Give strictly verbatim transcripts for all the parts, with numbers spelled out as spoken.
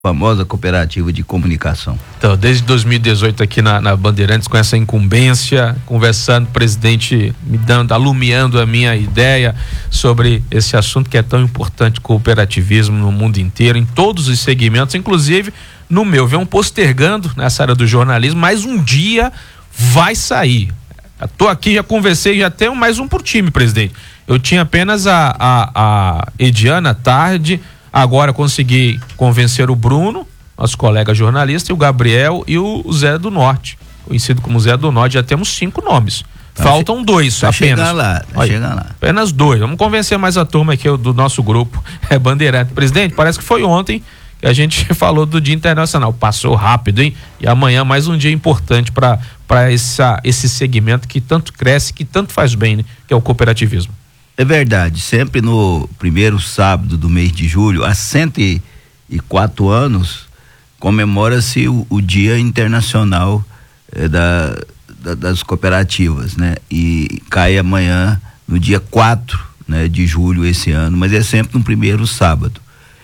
famosa cooperativa de comunicação. Então, desde dois mil e dezoito aqui na, na Bandeirantes, com essa incumbência, conversando, presidente me dando, alumiando a minha ideia sobre esse assunto que é tão importante, cooperativismo no mundo inteiro, em todos os segmentos, inclusive no meu, vem um postergando nessa área do jornalismo, mas um dia vai sair. Estou aqui, já conversei, já tenho mais um por time, presidente. Eu tinha apenas a, a, a Ediana tarde, agora consegui convencer o Bruno, nosso colega jornalista, e o Gabriel e o Zé do Norte, conhecido como Zé do Norte. Já temos cinco nomes. Tá, faltam dois tá apenas. Chegar lá, tá chegar lá. Apenas dois. Vamos convencer mais a turma aqui do nosso grupo, é Bandeirante. Presidente, parece que foi ontem que a gente falou do Dia Internacional. Passou rápido, hein? E amanhã mais um dia importante para para esse segmento que tanto cresce, que tanto faz bem, né? Que é o cooperativismo. É verdade, sempre no primeiro sábado do mês de julho, há cento e quatro anos, comemora-se o, o Dia Internacional eh, da, da, das Cooperativas, né? E cai amanhã, no dia quatro, né, de julho esse ano, mas é sempre no primeiro sábado.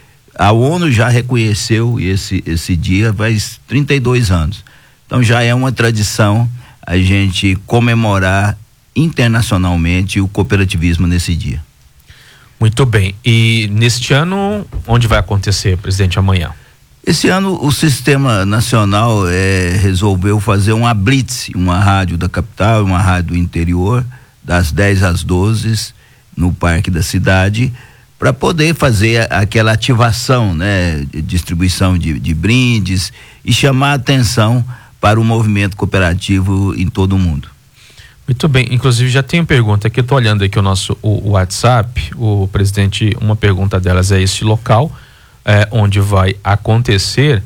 A ONU já reconheceu esse, esse dia faz trinta e dois anos. Então já é uma tradição a gente comemorar internacionalmente o cooperativismo nesse dia. Muito bem. E neste ano, onde vai acontecer, presidente, amanhã? Esse ano o Sistema Nacional é, resolveu fazer uma blitz, uma rádio da capital, uma rádio do interior, das dez às doze, no Parque da Cidade, para poder fazer aquela ativação, né, de distribuição de, de brindes e chamar a atenção para o movimento cooperativo em todo o mundo. Muito bem, inclusive já tem pergunta aqui, eu tô olhando aqui o nosso o, o WhatsApp, o presidente, uma pergunta delas é esse local, é, onde vai acontecer,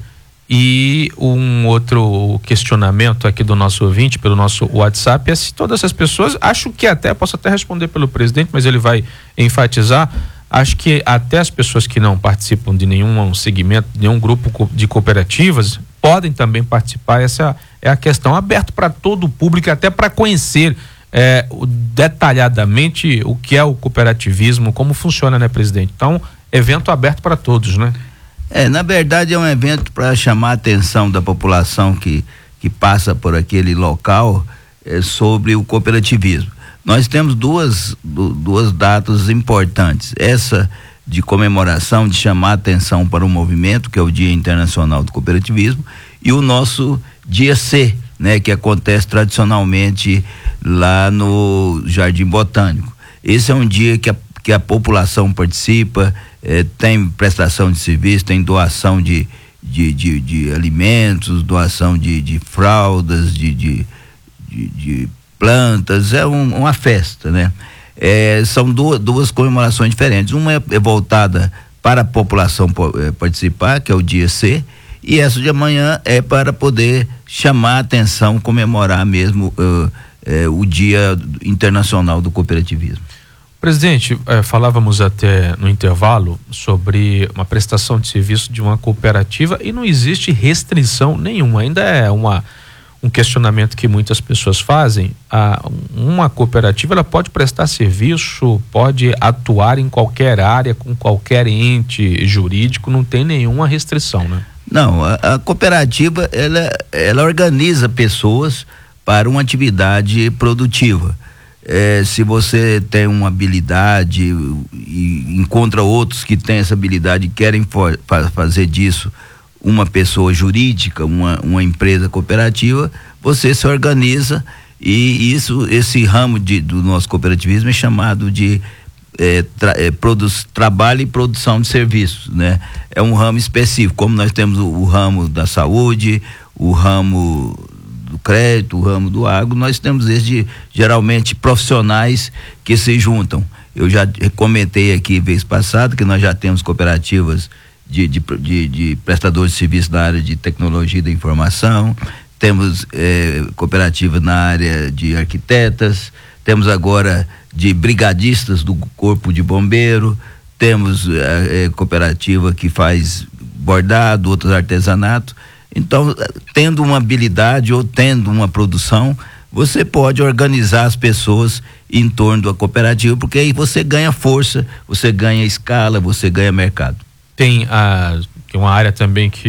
e um outro questionamento aqui do nosso ouvinte, pelo nosso WhatsApp, é se todas essas pessoas, acho que até, posso até responder pelo presidente, mas ele vai enfatizar, acho que até as pessoas que não participam de nenhum segmento, de nenhum grupo de cooperativas, podem também participar. Essa é a questão, aberto para todo o público, até para conhecer é, detalhadamente o que é o cooperativismo, como funciona, né, presidente? Então, evento aberto para todos, né? É, na verdade é um evento para chamar a atenção da população que, que passa por aquele local é, sobre o cooperativismo. Nós temos duas, duas datas importantes. Essa de comemoração, de chamar a atenção para o movimento, que é o Dia Internacional do Cooperativismo, e o nosso Dia C, né, que acontece tradicionalmente lá no Jardim Botânico. Esse é um dia que a, que a população participa, eh, tem prestação de serviço, tem doação de, de, de, de alimentos, doação de, de fraldas, de, de, de, de plantas, é um, uma festa, né? É, são duas, duas comemorações diferentes. Uma é, é voltada para a população é, participar, que é o dia C, e essa de amanhã é para poder chamar a atenção, comemorar mesmo uh, uh, o Dia Internacional do Cooperativismo. Presidente, eh, falávamos até no intervalo sobre uma prestação de serviço de uma cooperativa e não existe restrição nenhuma, ainda é uma um questionamento que muitas pessoas fazem. A, uma cooperativa, ela pode prestar serviço, pode atuar em qualquer área, com qualquer ente jurídico, não tem nenhuma restrição, né? Não, a, a cooperativa, ela, ela organiza pessoas para uma atividade produtiva. É, se você tem uma habilidade e encontra outros que têm essa habilidade e querem for, fa, fazer disso uma pessoa jurídica, uma, uma empresa cooperativa, você se organiza, e isso, esse ramo de, do nosso cooperativismo é chamado de é, tra, é, produz, trabalho e produção de serviços, né? É um ramo específico, como nós temos o, o ramo da saúde, o ramo do crédito, o ramo do agro, nós temos esse, geralmente profissionais que se juntam. Eu já comentei aqui vez passada que nós já temos cooperativas De, de, de, de prestadores de serviço na área de tecnologia da informação, temos eh, cooperativa na área de arquitetas, temos agora de brigadistas do corpo de bombeiro, temos eh, cooperativa que faz bordado, outros artesanato. Então, tendo uma habilidade ou tendo uma produção, você pode organizar as pessoas em torno da cooperativa, porque aí você ganha força, você ganha escala, você ganha mercado. Tem a que é uma área também que